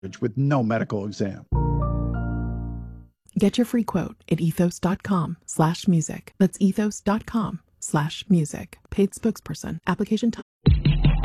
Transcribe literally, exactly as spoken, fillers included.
with no medical exam. Get your free quote at ethos.com slash music. That's ethos.com slash music. Paid spokesperson. Application time.